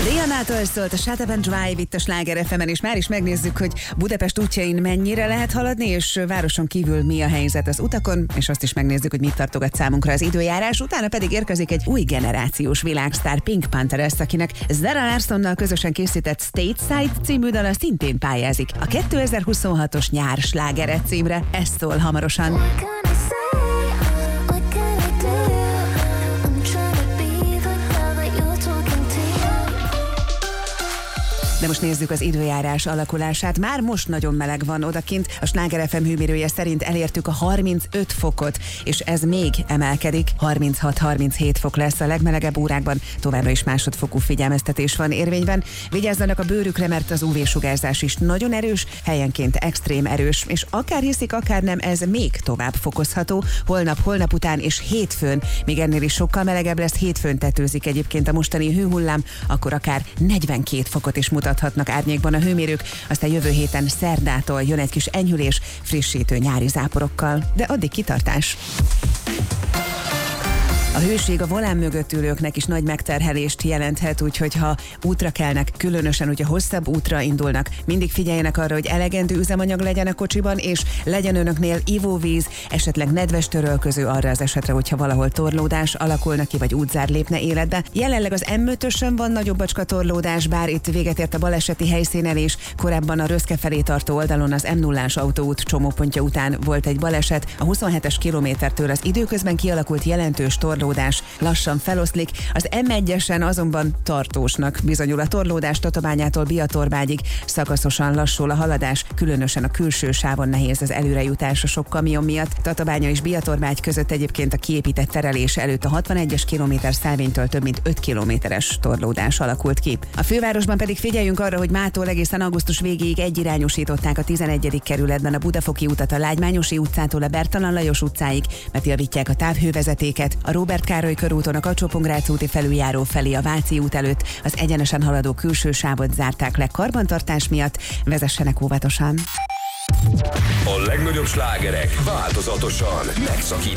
Dianától szólt a Shut Up and Drive itt a Sláger FM-en, és már is megnézzük, hogy Budapest útjain mennyire lehet haladni, és városon kívül mi a helyzet az utakon, és azt is megnézzük, hogy mit tartogat számunkra az időjárás. Utána pedig érkezik egy új generációs világsztár, Pink Pantheress, akinek Zara Larsonnal közösen készített Stateside című dala szintén pályázik a 2026-os nyár slágere címre. Ez szól hamarosan. De most nézzük az időjárás alakulását. Már most nagyon meleg van odakint. A Sláger FM hőmérője szerint elértük a 35 fokot, és ez még emelkedik. 36-37 fok lesz a legmelegebb órákban. Továbbra is másodfokú figyelmeztetés van érvényben. Vigyázzanak a bőrükre, mert az UV-sugárzás is nagyon erős, helyenként extrém erős, és akár hiszik, akár nem, ez még tovább fokozható. Holnap után és hétfőn, még ennél is sokkal melegebb lesz. Hétfőn tetőzik egyébként a mostani hőhullám, akkor akár 42 fokot is mutathatnak árnyékban a hőmérők, aztán jövő héten szerdától jön egy kis enyhülés frissítő nyári záporokkal. De addig kitartás! A hőség a volán mögött ülőknek is nagy megterhelést jelenthet, úgyhogy ha útra kelnek, különösen, hogyha hosszabb útra indulnak, mindig figyeljenek arra, hogy elegendő üzemanyag legyen a kocsiban, és legyen önöknél ivóvíz, esetleg nedves törölköző arra az esetre, hogyha valahol torlódás alakulna ki, vagy útzár lépne életbe. Jelenleg az M5-ösön van nagyobb bacska torlódás, bár itt véget ért a baleseti helyszínen, és korábban a Röszke felé tartó oldalon az M0-ás autóút csomópontja után volt egy baleset. A 27-es kilométertől az időközben kialakult jelentős torlódás lassan feloszlik, az M1-esen azonban tartósnak bizonyul a torlódás. Tatabányától Biatorbágyig szakaszosan lassul a haladás, különösen a külső sávon nehéz az előrejutás a sok kamion miatt. Tatabánya és Biatorbágy között egyébként a kiépített terelés előtt a 61-es kilométer Szelvénytől több mint 5 kilométeres torlódás alakult ki. A fővárosban pedig figyeljünk arra, hogy mától egészen augusztus végéig egyirányosították a 11. kerületben a Budafoki utat a Lágymányosi utcától a Bertalan Lajos utcáig, mert javítják a távhővezetéket. A Róbert Károly körúton a Kacsó-Pongrác úti felüljáró felé a Váci út előtt az egyenesen haladó külső sávot zárták le karbantartás miatt, vezessenek óvatosan. A legnagyobb slágerek változatosan megszakítják